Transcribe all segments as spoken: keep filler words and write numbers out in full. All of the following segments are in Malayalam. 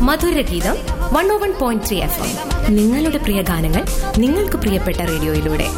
മധുരഗീതം വൺ ഓ one point three F M. നിങ്ങളുടെ പ്രിയ ഗാനങ്ങൾ നിങ്ങൾക്ക് പ്രിയപ്പെട്ട റേഡിയോയിലൂടെ.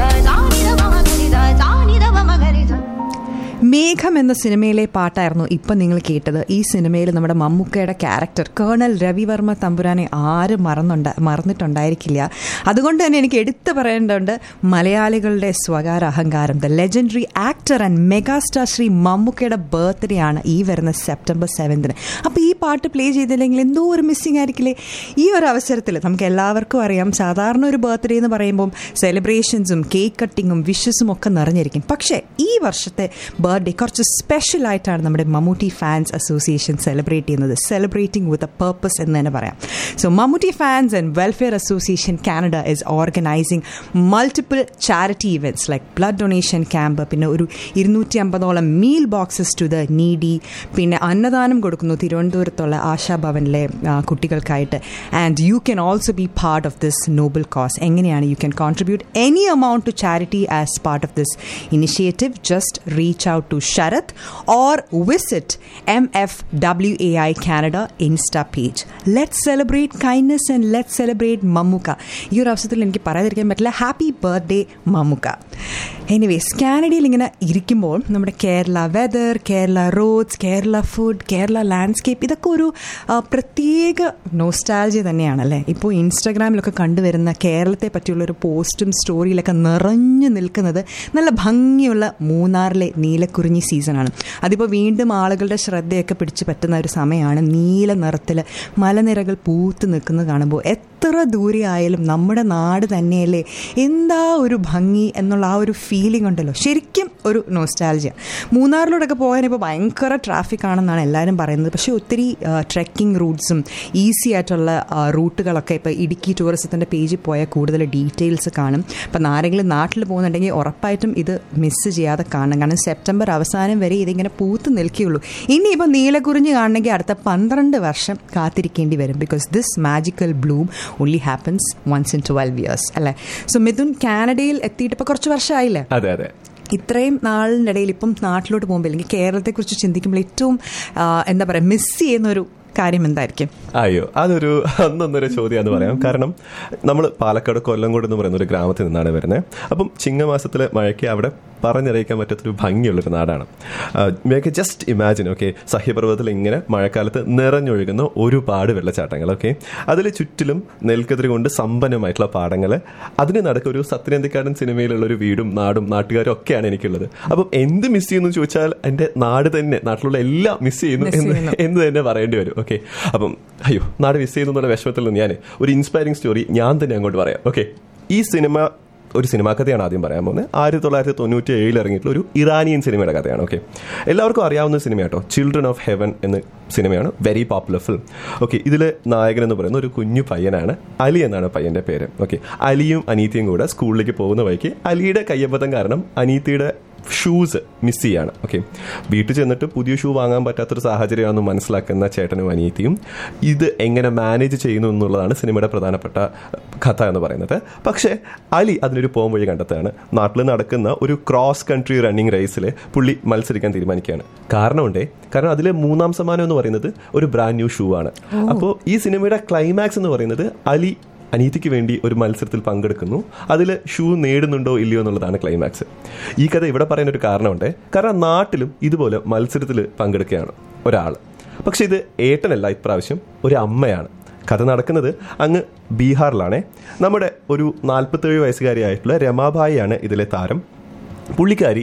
മേഘം എന്ന സിനിമയിലെ പാട്ടായിരുന്നു ഇപ്പം നിങ്ങൾ കേട്ടത്. ഈ സിനിമയിൽ നമ്മുടെ മമ്മൂക്കയുടെ ക്യാരക്ടർ കേണൽ രവിവർമ്മ തമ്പുരാനെ ആരും മറന്നുണ്ട മറന്നിട്ടുണ്ടായിരിക്കില്ല. അതുകൊണ്ട് തന്നെ എനിക്ക് എടുത്തു പറയേണ്ടതുണ്ട് മലയാളികളുടെ സ്വകാര അഹങ്കാരം, the legendary actor and megastar Shri മമ്മൂക്കയുടെ ബർത്ത്ഡേ ആണ് ഈ വരുന്ന സെപ്റ്റംബർ സെവൻത്തിന്. അപ്പോൾ ഈ പാട്ട് പ്ലേ ചെയ്തില്ലെങ്കിൽ എന്തോ ഒരു മിസ്സിംഗ് ആയിരിക്കില്ലേ? ഈ ഒരു അവസരത്തിൽ നമുക്ക് എല്ലാവർക്കും അറിയാം, സാധാരണ ഒരു ബർത്ത്ഡേ എന്ന് പറയുമ്പോൾ സെലിബ്രേഷൻസും കേക്ക് കട്ടിങ്ങും വിഷസും ഒക്കെ നിറഞ്ഞിരിക്കും. പക്ഷേ ഈ വർഷത്തെ ബർത്ത്ഡേ കുറച്ച് സ്പെഷ്യൽ ആയിട്ടാണ് നമ്മുടെ മമ്മൂട്ടി ഫാൻസ് അസോസിയേഷൻ സെലിബ്രേറ്റ് ചെയ്യുന്നത്. സെലിബ്രേറ്റിംഗ് വിത്ത് എ പർപ്പസ് എന്ന് തന്നെ പറയാം. So Mammootty fans and welfare association Canada is organising multiple charity events like blood donation camp, പിന്നെ ഒരു ഇരുന്നൂറ്റി അമ്പതോളം meal boxes to the needy, പിന്നെ അന്നദാനം കൊടുക്കുന്നു തിരുവനന്തപുരത്തുള്ള ആശാഭവനിലെ കുട്ടികൾക്കായിട്ട്. And you can also be part of this Noble cos. എങ്ങനെയാണ്? You can contribute any amount to charity as part of this initiative. Just reach out to Sharath or visit M F W A I Canada Insta page. Let's celebrate kindness and let's celebrate Mammuka. ഈ ഒരു അവസരത്തിൽ എനിക്ക് പറയാതിരിക്കാൻ പറ്റില്ല. Happy birthday Mammukka. എനിവേസ്, കാനഡയിൽ ഇങ്ങനെ ഇരിക്കുമ്പോൾ നമ്മുടെ Kerala weather, Kerala roads, Kerala food, Kerala landscape, ഇതൊക്കെ ഒരു പ്രത്യേക നോസ്റ്റാൾജിയ തന്നെയാണല്ലേ. ഇപ്പോൾ ഇൻസ്റ്റാഗ്രാമിലൊക്കെ കണ്ടുവരുന്ന കേരളത്തെ പറ്റിയുള്ളൊരു പോസ്റ്റും സ്റ്റോറിയിലൊക്കെ നിറഞ്ഞു നിൽക്കുന്നത് നല്ല ഭംഗിയുള്ള മൂന്നാറിലെ നീലക്കുറിഞ്ഞി സീസണാണ്. അതിപ്പോൾ വീണ്ടും ആളുകളുടെ ശ്രദ്ധയൊക്കെ പിടിച്ചു പറ്റുന്ന ഒരു സമയമാണ്. നീല നിറത്തിൽ മലനിരകൾ പൂത്ത് നിൽക്കുന്നത് കാണുമ്പോൾ എത്ര ദൂരെ ആയാലും നമ്മുടെ നാട് തന്നെയല്ലേ, എന്താ ഒരു ഭംഗി എന്നുള്ള ആ ഒരു ഫീലിംഗ് ഉണ്ടല്ലോ, ശരിക്കും ഒരു നോസ്റ്റാൾജിയ. മൂന്നാറിലൂടെയൊക്കെ പോകാൻ ഇപ്പോൾ ഭയങ്കര ട്രാഫിക് ആണെന്നാണ് എല്ലാവരും പറയുന്നത്. പക്ഷേ ഒത്തിരി ട്രെക്കിംഗ് റൂട്ട്സും ഈസി ആയിട്ടുള്ള റൂട്ടുകളൊക്കെ ഇപ്പോൾ ഇടുക്കി ടൂറിസത്തിൻ്റെ പേജിൽ പോയാൽ കൂടുതൽ ഡീറ്റെയിൽസ് കാണും. അപ്പം ആരെങ്കിലും നാട്ടിൽ പോകുന്നുണ്ടെങ്കിൽ ഉറപ്പായിട്ടും ഇത് മിസ് ചെയ്യാതെ കാണണം. കാരണം സെപ്റ്റംബർ അവസാനം വരെ ഇതിങ്ങനെ പൂത്ത് നിൽക്കുകയുള്ളൂ. ഇനിയിപ്പോൾ നീലക്കുറിഞ്ഞ് കാണണമെങ്കിൽ അടുത്ത പന്ത്രണ്ട് വർഷം കാത്തിരിക്കേണ്ടി വരും. Because this magical Bloom only happens once in twelve years അല്ലേ. സോ മിഥുൻ, കാനഡയിൽ എത്തിയിട്ട് ഇപ്പോൾ കുറച്ച് വർഷമായില്ലേ? അതെ അതെ. ഇത്രയും നാളിൻ്റെ ഇടയിൽ ഇപ്പം നാട്ടിലോട്ട് പോകുമ്പോൾ അല്ലെങ്കിൽ കേരളത്തെക്കുറിച്ച് ചിന്തിക്കുമ്പോൾ ഏറ്റവും എന്താ പറയുക മിസ് ചെയ്യുന്നൊരു കാര്യം എന്തായിരിക്കും? അയ്യോ, അതൊരു അന്നൊന്നൊരു ചോദ്യമാണെന്ന് പറയാം. കാരണം നമ്മൾ പാലക്കാട് കൊല്ലംകോട് എന്ന് പറയുന്ന ഒരു ഗ്രാമത്തിൽ നിന്നാണ് വരുന്നത്. അപ്പം ചിങ്ങമാസത്തിലെ മഴയ്ക്ക് അവിടെ പറഞ്ഞറിയിക്കാൻ പറ്റാത്തൊരു ഭംഗിയുള്ളൊരു നാടാണ്. മേക്ക് ജസ്റ്റ് ഇമാജിൻ, ഓക്കെ, സഹ്യപർവ്വതത്തിൽ ഇങ്ങനെ മഴക്കാലത്ത് നിറഞ്ഞൊഴുകുന്ന ഒരുപാട് വെള്ളച്ചാട്ടങ്ങൾ, ഓക്കെ, അതിൽ ചുറ്റിലും നെൽക്കതിരി കൊണ്ട് സമ്പന്നമായിട്ടുള്ള പാടങ്ങൾ, അതിന് നടക്കുക ഒരു സത്യനന്ദിക്കാടൻ സിനിമയിലുള്ള ഒരു വീടും നാടും നാട്ടുകാരും ഒക്കെയാണ് എനിക്കുള്ളത്. അപ്പം എന്ത് മിസ് ചെയ്യുന്നു ചോദിച്ചാൽ എൻ്റെ നാട് തന്നെ, നാട്ടിലുള്ള എല്ലാം മിസ് ചെയ്യുന്നു എന്ന് എന്ന് തന്നെ പറയേണ്ടി വരും. ഓക്കെ, അപ്പം അയ്യോ നാട് മിസ് ചെയ്യുന്നു എന്നുള്ള വിഷമത്തിൽ നിന്ന് ഞാൻ ഒരു ഇൻസ്പയറിംഗ് സ്റ്റോറി ഞാൻ തന്നെ അങ്ങോട്ട് പറയാം. ഓക്കെ, ഈ സിനിമ ഒരു സിനിമാ കഥയാണ് ആദ്യം പറയാൻ പോകുന്നത്. ആയിരത്തി തൊള്ളായിരത്തി തൊണ്ണൂറ്റി ഏഴിൽ ഇറങ്ങിയിട്ടുള്ള ഒരു ഇറാനിയൻ സിനിമയുടെ കഥയാണ്. ഓക്കെ, എല്ലാവർക്കും അറിയാവുന്ന സിനിമ കേട്ടോ, ചിൽഡ്രൻ ഓഫ് ഹെവൻ എന്ന സിനിമയാണ്. Very popular film. ഓക്കെ, ഇതിൽ നായകൻ എന്ന് പറയുന്ന ഒരു കുഞ്ഞു പയ്യനാണ്. അലി എന്നാണ് പയ്യൻ്റെ പേര്. ഓക്കെ, അലിയും അനീത്തിയും കൂടെ സ്കൂളിലേക്ക് പോകുന്ന വഴിക്ക് അലിയുടെ കയ്യബദ്ധം കാരണം അനീത്തിയുടെ ഷൂസ് മിസ് ചെയ്യാണ്. ഓക്കെ, വീട്ടിൽ ചെന്നിട്ട് പുതിയ ഷൂ വാങ്ങാൻ പറ്റാത്തൊരു സാഹചര്യമാണെന്ന് മനസ്സിലാക്കുന്ന ചേട്ടനും അനിയത്തിയും ഇത് എങ്ങനെ മാനേജ് ചെയ്യുന്നു എന്നുള്ളതാണ് സിനിമയുടെ പ്രധാനപ്പെട്ട കഥ എന്ന് പറയുന്നത്. പക്ഷേ അലി അതിനൊരു പോം വഴി കണ്ടെത്തുകയാണ്. നാട്ടിൽ നടക്കുന്ന ഒരു ക്രോസ് കൺട്രി റണ്ണിങ് റേസിൽ പുള്ളി മത്സരിക്കാൻ തീരുമാനിക്കുകയാണ്. കാരണമുണ്ടേ, കാരണം അതിലെ മൂന്നാം സമ്മാനം എന്ന് പറയുന്നത് ഒരു ബ്രാൻഡ് ന്യൂ ഷൂ ആണ്. അപ്പോൾ ഈ സിനിമയുടെ ക്ലൈമാക്സ് എന്ന് പറയുന്നത് അലി അനീതിക്ക് വേണ്ടി ഒരു മത്സരത്തിൽ പങ്കെടുക്കുന്നു, അതിൽ ഷൂ നേടുന്നുണ്ടോ ഇല്ലയോ എന്നുള്ളതാണ് ക്ലൈമാക്സ്. ഈ കഥ ഇവിടെ പറയുന്ന ഒരു കാരണമുണ്ട്. കാരണം നാട്ടിലും ഇതുപോലെ മത്സരത്തിൽ പങ്കെടുക്കുകയാണ് ഒരാൾ. പക്ഷെ ഇത് ഏട്ടനല്ല, ഇപ്രാവശ്യം ഒരു അമ്മയാണ്. കഥ നടക്കുന്നത് അങ്ങ് ബീഹാറിലാണേ. നമ്മുടെ ഒരു നാൽപ്പത്തേഴ് വയസ്സുകാരിയായിട്ടുള്ള രമാബായിയാണ് ഇതിലെ താരം. പുള്ളിക്കാരി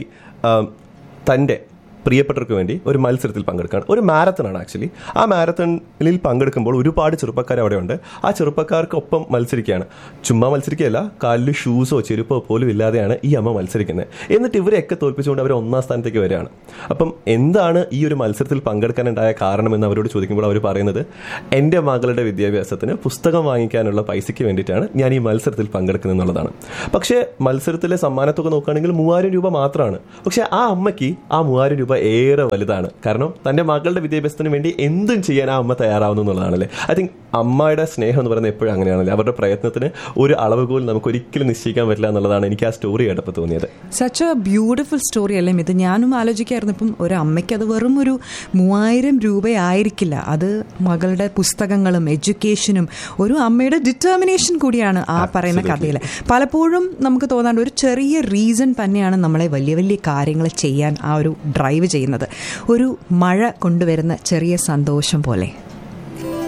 തൻ്റെ പ്രിയപ്പെട്ടവർക്ക് വേണ്ടി ഒരു മത്സരത്തിൽ പങ്കെടുക്കുകയാണ്. ഒരു മാരത്തണാണ് ആക്ച്വലി. ആ മാരത്തണിൽ പങ്കെടുക്കുമ്പോൾ ഒരുപാട് ചെറുപ്പക്കാർ അവിടെ ഉണ്ട്. ആ ചെറുപ്പക്കാർക്കൊപ്പം മത്സരിക്കുകയാണ്. ചുമ്മാ മത്സരിക്കുകയല്ല, കാലിൽ ഷൂസോ ചെരുപ്പോ പോലും ഇല്ലാതെയാണ് ഈ അമ്മ മത്സരിക്കുന്നത്. എന്നിട്ട് ഇവരെയൊക്കെ തോൽപ്പിച്ചുകൊണ്ട് അവർ ഒന്നാം സ്ഥാനത്തേക്ക് വരികയാണ്. അപ്പം എന്താണ് ഈ ഒരു മത്സരത്തിൽ പങ്കെടുക്കാനുണ്ടായ കാരണമെന്ന് അവരോട് ചോദിക്കുമ്പോൾ അവർ പറയുന്നത്, എൻ്റെ മകളുടെ വിദ്യാഭ്യാസത്തിന് പുസ്തകം വാങ്ങിക്കാനുള്ള പൈസയ്ക്ക് വേണ്ടിയിട്ടാണ് ഞാൻ ഈ മത്സരത്തിൽ പങ്കെടുക്കുന്നത് എന്നുള്ളതാണ്. പക്ഷേ മത്സരത്തിലെ സമ്മാനത്തൊക്കെ നോക്കുകയാണെങ്കിൽ മൂവായിരം രൂപ മാത്രമാണ്. പക്ഷേ ആ അമ്മയ്ക്ക് ആ മൂവായിരം രൂപ കൃപ ഏറെ വലുതാണ്. കാരണം തന്റെ മകളുടെ വിദ്യാഭ്യാസത്തിന് വേണ്ടി എന്തും ചെയ്യാൻ ആ അമ്മ തയ്യാറാവുന്നു എന്നുള്ളതാണല്ലേ. ഐ തിങ്ക് അമ്മയുടെ സ്നേഹം എന്ന് പറയുന്നത് എപ്പോഴും അങ്ങനെയാണല്ലേ. അവരുടെ പ്രയത്നത്തിന് ഒരു അളവ് പോലും നമുക്ക് ഒരിക്കലും നിശ്ചയിക്കാൻ പറ്റില്ല എന്നുള്ളതാണ് എനിക്ക് ആ സ്റ്റോറി കേട്ടപ്പോൾ തോന്നിയത്. സച്ച് എ ബ്യൂട്ടിഫുൾ സ്റ്റോറി അല്ലേ ഇത്. ഞാനും ആലോചിക്കായിരുന്നു, ഇപ്പം ഒരു അമ്മയ്ക്ക് അത് വെറും ഒരു മൂവായിരം രൂപയായിരിക്കില്ല, അത് മകളുടെ പുസ്തകങ്ങളും എഡ്യൂക്കേഷനും ഒരു അമ്മയുടെ ഡിറ്റർമിനേഷൻ കൂടിയാണ് ആ പറയുന്ന കഥയിൽ. പലപ്പോഴും നമുക്ക് തോന്നാണ്ട് ഒരു ചെറിയ റീസൺ തന്നെയാണ് നമ്മളെ വലിയ വലിയ കാര്യങ്ങൾ ചെയ്യാൻ ആ ഒരു ഡ്രൈവ് ചെയ്യുന്നത്. ഒരു മഴ കൊണ്ടുവരുന്ന ചെറിയ സന്തോഷം പോലെ.